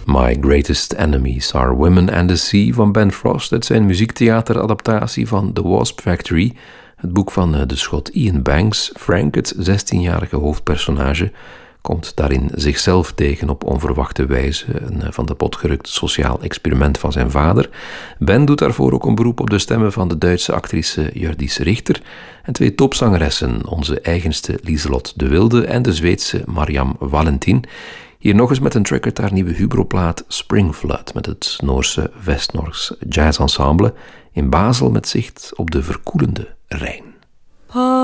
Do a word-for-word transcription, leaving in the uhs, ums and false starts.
My Greatest Enemies Are Women and the Sea van Ben Frost uit zijn muziektheateradaptatie van The Wasp Factory, het boek van de Schot Ian Banks. Frank, het zestienjarige hoofdpersonage, komt daarin zichzelf tegen op onverwachte wijze, een van de pot gerukt sociaal experiment van zijn vader. Ben doet daarvoor ook een beroep op de stemmen van de Duitse actrice Hjördis Richter en twee topzangeressen, onze eigenste Lieselot de Wilde en de Zweedse Mariam Valentin. Hier nog eens met een track uit haar nieuwe Hubro-plaat Spring Flood met het Noorse West-Noors Jazz Ensemble in Basel met zicht op de verkoelende Rijn.